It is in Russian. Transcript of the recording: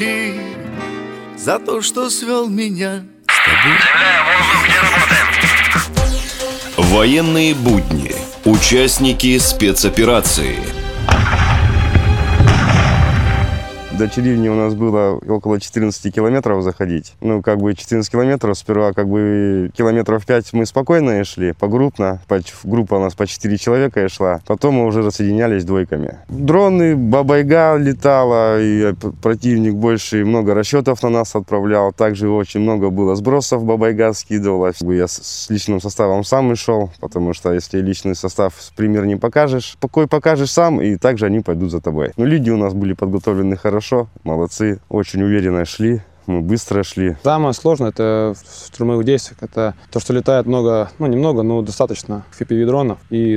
ночи за то, что свел меня с тобой. Заявляю, воздух, где работаем? Военные будни. Участники спецоперации. До Черивни у нас было около 14 километров заходить. 14 километров, сперва километров 5 мы спокойно шли, погруппно. Группа у нас по 4 человека и шла. Потом мы уже рассоединялись двойками. Дроны, бабайга летала, и противник больше, много расчетов на нас отправлял. Также очень много было сбросов, бабайга скидывала. Я с личным составом сам и шел, потому что если личный состав пример не покажешь, покой покажешь сам, и также они пойдут за тобой. Люди у нас были подготовлены хорошо. Молодцы, очень уверенно шли, мы быстро шли. Самое сложное это в штурмовых действиях, это то, что летает много, немного, но достаточно FPV-дронов. И